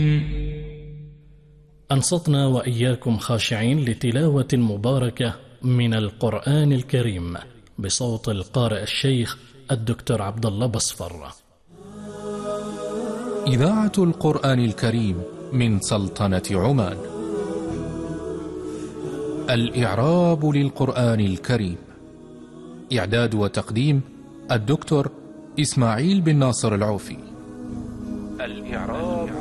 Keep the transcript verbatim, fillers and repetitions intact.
أنصتنا وإياكم خاشعين لتلاوة مباركة من القرآن الكريم بصوت القارئ الشيخ الدكتور عبد الله بصفر. إذاعة القرآن الكريم من سلطنة عمان. الإعراب للقرآن الكريم. إعداد وتقديم الدكتور إسماعيل بن ناصر العوفي. الإعراب